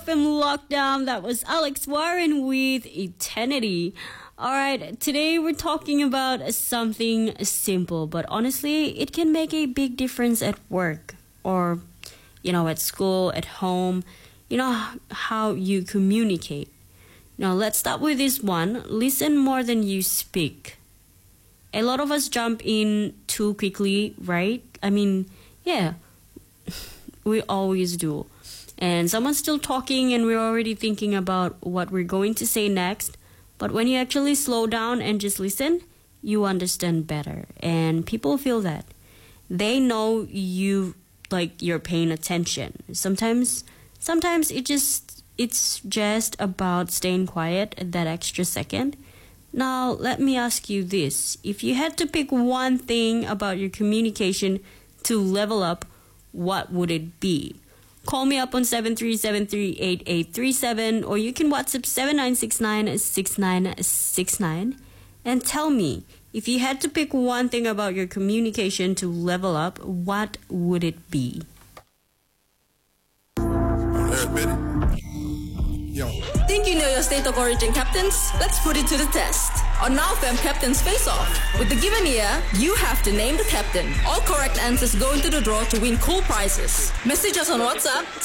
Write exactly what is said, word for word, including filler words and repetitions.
From Lockdown, that was Alex Warren with Eternity. Alright, today we're talking about something simple, but honestly, it can make a big difference at work or, you know, at school, at home, you know, how you communicate. Now, let's start with this one. Listen more than you speak. A lot of us jump in too quickly, right? I mean, yeah, we always do. And someone's still talking and we're already thinking about what we're going to say next. But when you actually slow down and just listen, you understand better. And people feel that. They know you, like, you're paying attention. Sometimes, sometimes it just, it's just about staying quiet at that extra second. Now, let me ask you this. If you had to pick one thing about your communication to level up, what would it be? Call me up on seven three seven three, eight eight three seven or you can WhatsApp seven nine six nine, six nine six nine and tell me, if you had to pick one thing about your communication to level up, what would it be? Yo. Think you know your state of origin captains? Let's put it to the test. On Now Fam Captains Face Off. With the given year, you have to name the captain. All correct answers go into the draw to win cool prizes. Message us on WhatsApp